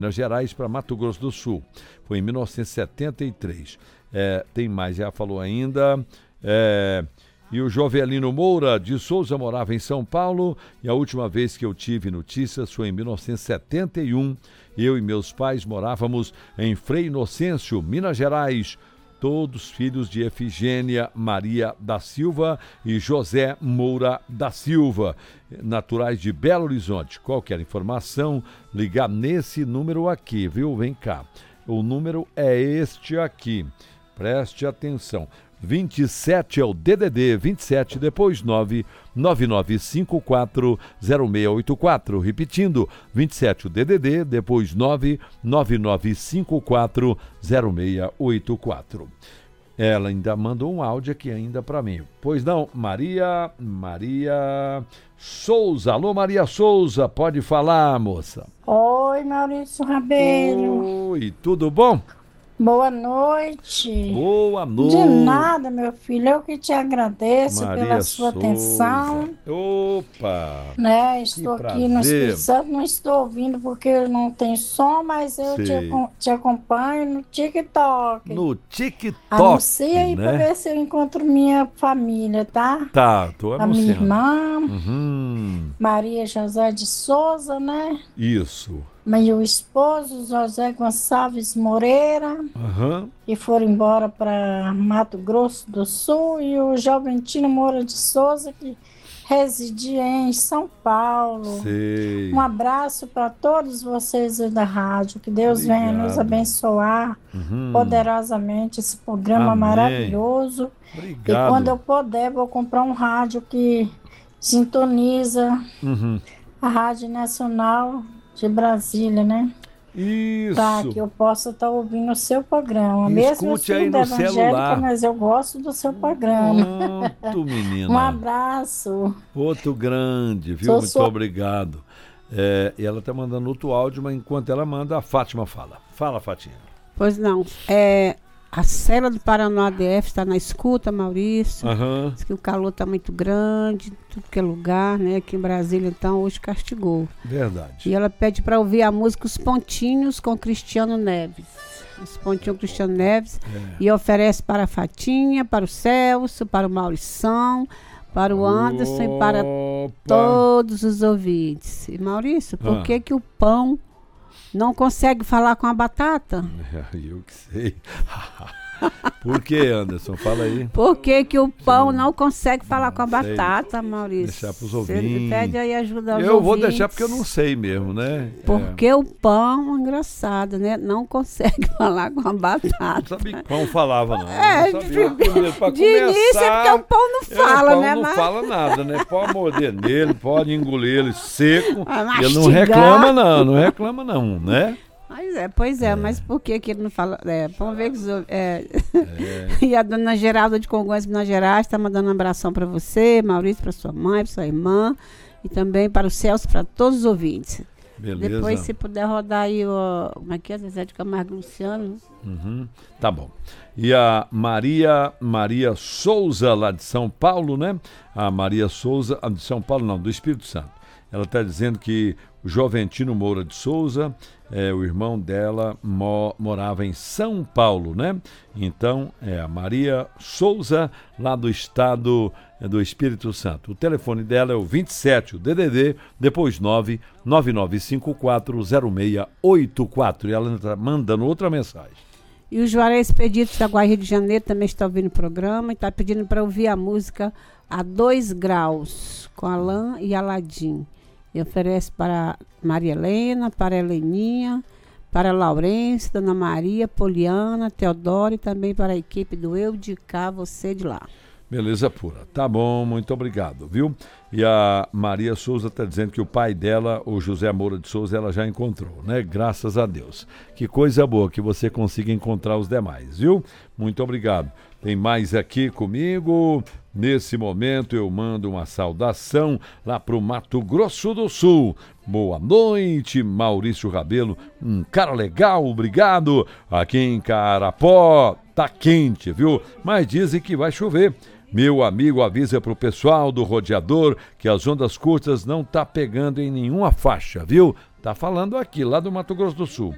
Minas Gerais para Mato Grosso do Sul. Foi em 1973. Tem mais, já falou ainda. E o Jovelino Moura de Souza morava em São Paulo e a última vez que eu tive notícias foi em 1971. Eu e meus pais morávamos em Frei Inocêncio, Minas Gerais. Todos filhos de Efigênia Maria da Silva e José Moura da Silva, naturais de Belo Horizonte. Qualquer informação, ligar nesse número aqui, viu? Vem cá. O número é este aqui. Preste atenção. 27 é o DDD, 27 depois 999540684. Repetindo, 27 o DDD depois 999540684. Ela ainda mandou um áudio aqui ainda para mim. Pois não, Maria Souza. Alô, Maria Souza, pode falar, moça. Oi, Maurício Rabelo. Oi, tudo bom? Boa noite. Boa noite. De nada, meu filho. Eu que te agradeço Maria pela sua Souza. atenção. Opa! Né? Estou aqui no prazer. Espírito Santo, não estou ouvindo porque eu não tenho som, mas eu Sei. te acompanho no TikTok. No TikTok, Anuncia aí né? para ver se eu encontro minha família, tá? Tá, tô A minha anunciando. irmã, Uhum, Maria José de Souza, né? isso. Meu esposo, José Gonçalves Moreira, Aham. que foram embora para Mato Grosso do Sul, e o Joventino Moura de Souza, que residia em São Paulo. Sei. Um abraço para todos vocês aí da rádio, que Deus venha nos Obrigado. abençoar Uhum. poderosamente esse programa Amém. maravilhoso. Obrigado. E quando eu puder, vou comprar um rádio que sintoniza Uhum. a Rádio Nacional de Brasília, né? Isso. Para que eu possa estar ouvindo o seu programa. Mesmo eu Escute aí sendo no evangélica, celular. mas eu gosto do seu programa. Pronto, menina. Um abraço. Outro grande, viu? Sou Muito sua- obrigado. E ela tá mandando outro áudio, mas enquanto ela manda, a Fátima fala. Fala, Fatinha. Pois não. A Cela do Paraná DF está na escuta, Maurício. Aham. Diz que o calor está muito grande, tudo que é lugar, né? Aqui em Brasília, então, hoje castigou. Verdade. E ela pede para ouvir a música Os Pontinhos com Cristiano Neves. Os Pontinhos com Cristiano Neves. E oferece para a Fatinha, para o Celso, para o Maurição, para o Anderson e para Opa. todos os ouvintes. E Maurício, por que que o pão não consegue falar com a batata? Eu que sei. Por que, Anderson? Fala aí. Por que que o pão não consegue falar com a sei. batata, Maurício? Deixar pros Você ouvintes. pede aí ajuda aos Eu vou ouvintes. deixar porque eu não sei mesmo, né? Porque o pão, engraçado, né? Não consegue falar com a Não batata. sabia que pão falava, não. É, Não sabia. Primeiro, pra de início é porque o pão não fala, o pão né? não Mas fala nada, né? Pode morder nele, pode engolir ele seco. Ah, Ele não mastigar. reclama, não reclama, não, né? Pois é, mas por que que ele não fala? Vamos ver que E a dona Geralda de Congonhas, Minas Gerais, está mandando um abração para você, Maurício, para sua mãe, para sua irmã, e também para o Celso, para todos os ouvintes. Beleza. Depois, se puder rodar aí como é que é? Zezé de Camargo e Luciano. Uhum, tá bom. E a Maria Souza, lá de São Paulo, né? A Maria Souza, de São Paulo não, do Espírito Santo. Ela está dizendo que o Joventino Moura de Souza, o irmão dela, morava em São Paulo, né? Então, a Maria Souza, lá do estado do Espírito Santo. O telefone dela é o 27, o DDD, depois 999540684. E ela está mandando outra mensagem. E o Juarez Expedito da Guarda, Rio de Janeiro, também está ouvindo o programa e está pedindo para ouvir a música A 2 Graus, com Alain e Aladim. E oferece para Maria Helena, para Heleninha, para Laurence, Dona Maria, Poliana, Teodoro e também para a equipe do Eu de Cá, Você de Lá. Beleza pura. Tá bom, muito obrigado, viu? E a Maria Souza está dizendo que o pai dela, o José Moura de Souza, ela já encontrou, né? Graças a Deus. Que coisa boa que você consiga encontrar os demais, viu? Muito obrigado. Tem mais aqui comigo. Nesse momento eu mando uma saudação lá para o Mato Grosso do Sul. Boa noite, Maurício Rabelo, um cara legal, obrigado. Aqui em Carapó tá quente, viu? Mas dizem que vai chover. Meu amigo avisa pro pessoal do rodeador que as ondas curtas não tá pegando em nenhuma faixa, viu? Tá falando aqui, lá do Mato Grosso do Sul.